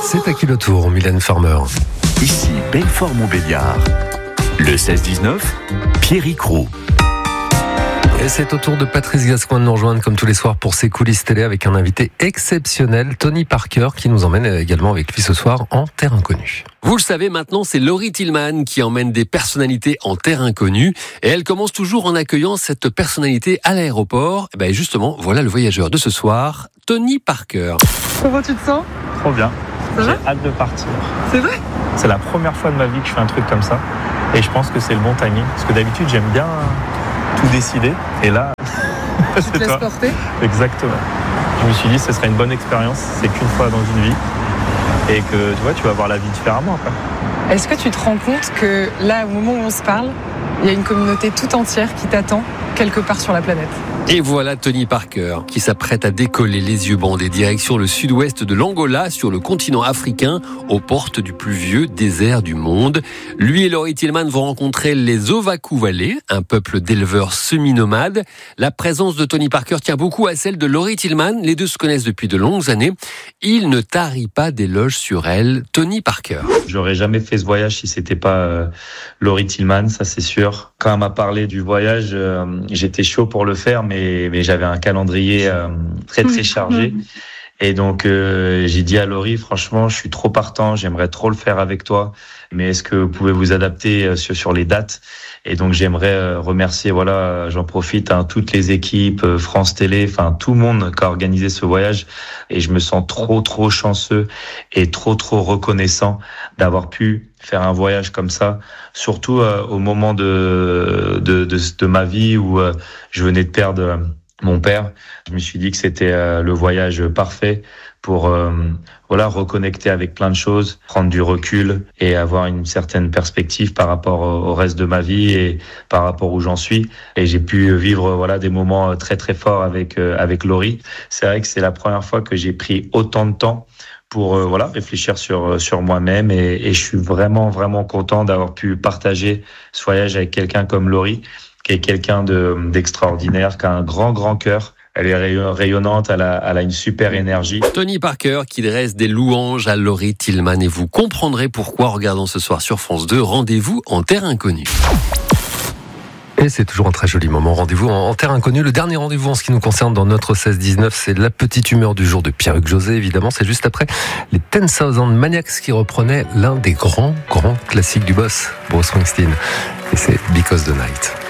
C'est à qui le tour, Mylène Farmer? Ici, Belfort-Montbéliard. Le 16-19, Pierrick Roux. Et c'est au tour de Patrice Gascoigne de nous rejoindre comme tous les soirs pour ses coulisses télé avec un invité exceptionnel, Tony Parker, qui nous emmène également avec lui ce soir en terre inconnue. Vous le savez maintenant, c'est Laurie Tillman qui emmène des personnalités en terre inconnue. Et elle commence toujours en accueillant cette personnalité à l'aéroport. Et bien justement, voilà le voyageur de ce soir, Tony Parker. Comment tu te sens? Trop bien. Ça va? J'ai hâte de partir. C'est vrai? C'est la première fois de ma vie que je fais un truc comme ça. Et je pense que c'est le bon timing. Parce que d'habitude, j'aime bien tout décider. Et là, Tu c'est te laisses toi. porter? Exactement. Je me suis dit, ce serait une bonne expérience. C'est qu'une fois dans une vie. Et que tu vois, tu vas voir la vie différemment après. Est-ce que tu te rends compte que là, au moment où on se parle, il y a une communauté tout entière qui t'attend quelque part sur la planète? Et voilà Tony Parker qui s'apprête à décoller les yeux bandés direction le sud-ouest de l'Angola sur le continent africain aux portes du plus vieux désert du monde. Lui et Laurie Tillman vont rencontrer les Ovakou-Valais, un peuple d'éleveurs semi-nomades. La présence de Tony Parker tient beaucoup à celle de Laurie Tillman. Les deux se connaissent depuis de longues années. Il ne tarit pas d'éloges sur elle. Tony Parker. J'aurais jamais fait ce voyage si c'était pas Laurie Tillman, ça c'est sûr. Quand elle m'a parlé du voyage, j'étais chaud pour le faire, mais j'avais un calendrier très chargé. Et donc j'ai dit à Laurie, franchement, je suis trop partant, j'aimerais trop le faire avec toi, mais est-ce que vous pouvez vous adapter sur les dates? Et donc j'aimerais remercier, voilà, j'en profite, toutes les équipes, France Télé, enfin tout le monde qui a organisé ce voyage. Et je me sens trop chanceux et trop reconnaissant d'avoir pu faire un voyage comme ça, surtout au moment de ma vie où je venais de perdre mon père. Je me suis dit que c'était le voyage parfait pour reconnecter avec plein de choses, prendre du recul et avoir une certaine perspective par rapport au reste de ma vie et par rapport où j'en suis. Et j'ai pu vivre des moments très forts avec Laurie. C'est vrai que c'est la première fois que j'ai pris autant de temps pour réfléchir sur moi-même et je suis vraiment content d'avoir pu partager ce voyage avec quelqu'un comme Laurie, qui est quelqu'un d'extraordinaire, qui a un grand cœur. Elle est rayonnante, elle a une super énergie. Tony Parker qui dresse des louanges à Laurie Tillman et vous comprendrez pourquoi en regardant ce soir sur France 2, rendez-vous en terre inconnue. Et c'est toujours un très joli moment. Rendez-vous en terre inconnue. Le dernier rendez-vous en ce qui nous concerne dans notre 16-19, c'est la petite humeur du jour de Pierrick José, évidemment. C'est juste après les 10,000 Maniacs qui reprenaient l'un des grands classiques du boss, Bruce Springsteen. Et c'est Because the Night.